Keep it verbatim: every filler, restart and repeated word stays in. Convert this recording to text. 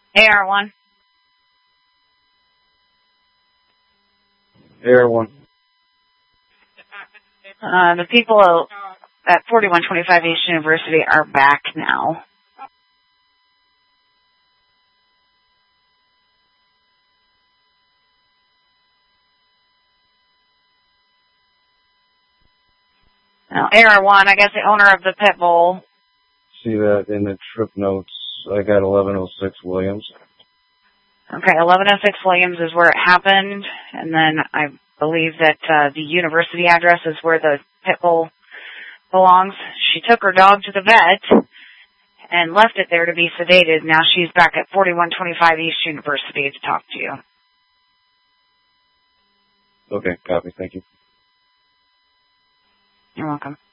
A R one. A R one. Uh, the people at forty-one twenty-five East University are back now. Now, A R one, I guess the owner of the pit bull. See that in the trip notes. I got eleven oh six Williams. Okay, eleven oh six Williams is where it happened, and then I believe that uh, the university address is where the pit bull belongs. She took her dog to the vet and left it there to be sedated. Now she's back at forty-one twenty-five East University to talk to you. Okay, copy. Thank you. You're welcome.